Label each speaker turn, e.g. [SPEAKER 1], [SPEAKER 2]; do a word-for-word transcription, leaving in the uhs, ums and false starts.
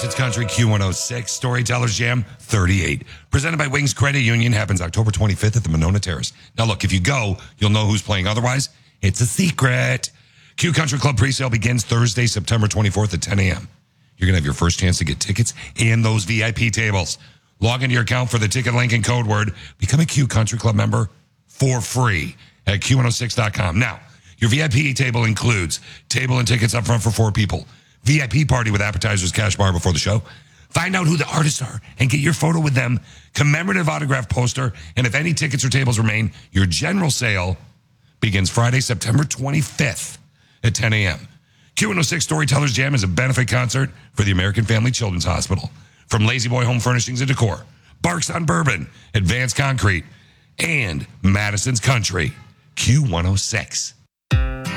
[SPEAKER 1] Madison's Country Q one oh six Storytellers Jam thirty-eight. Presented by Wings Credit Union. Happens October twenty-fifth at the Monona Terrace. Now look, if you go, you'll know who's playing. Otherwise, it's a secret. Q Country Club presale begins Thursday, September twenty-fourth at ten a.m. You're going to have your first chance to get tickets and those V I P tables. Log into your account for the ticket link and code word. Become a Q Country Club member for free at Q one oh six dot com. Now, your V I P table includes table and tickets up front for four people. V I P party with appetizers, cash bar before the show. Find out who the artists are and get your photo with them. Commemorative autograph poster. And if any tickets or tables remain, your general sale begins Friday, September twenty-fifth at ten a.m. Q one oh six Storytellers Jam is a benefit concert for the American Family Children's Hospital. From Lazy Boy Home Furnishings and Decor, Barks on Bourbon, Advanced Concrete, and Madison's Country. Q one oh six.